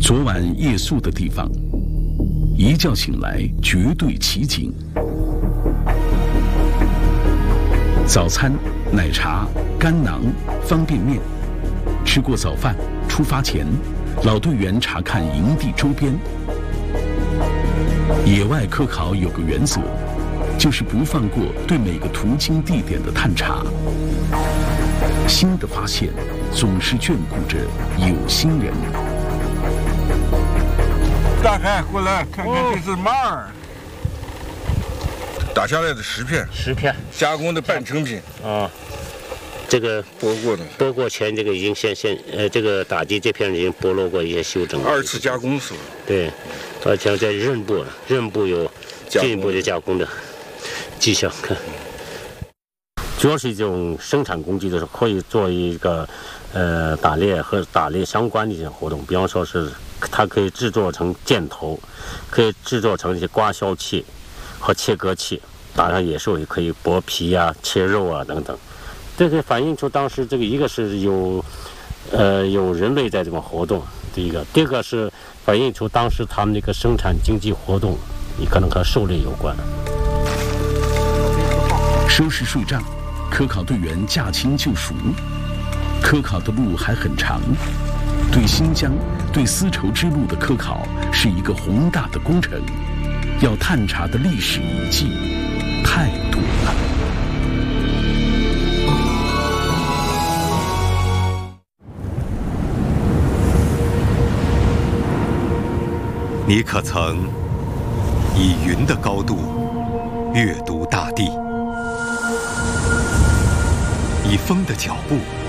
昨晚夜宿的地方，一觉醒来绝对奇景。早餐、奶茶、干囊、方便面。吃过早饭，出发前，老队员查看营地周边。野外科考有个原则，就是不放过对每个途经地点的探查。新的发现总是眷顾着有心人。 打开回来看看，这是马儿打下来的10片，加工的半成品啊。这个剥过前，这个已经这个打击这片已经剥落过一些修整。 2次加工是吧？ 对，而且在刃部有进一步的加工的迹象。看，主要是这种生产工具的时候，可以做一个打猎和打猎相关的一些活动，比方说是它可以制作成箭头，可以制作成一些刮削器和切割器，打上野兽也可以剥皮啊、切肉啊等等。这个反映出当时这个一个是有人类在这么活动，第一个；第二个是反映出当时他们那个生产经济活动，也可能和狩猎有关。 收拾睡帐，科考队员驾轻就熟。科考的路还很长，对新疆、对丝绸之路的科考是一个宏大的工程，要探查的历史遗迹太多了。 你可曾以云的高度阅读大地，以风的脚步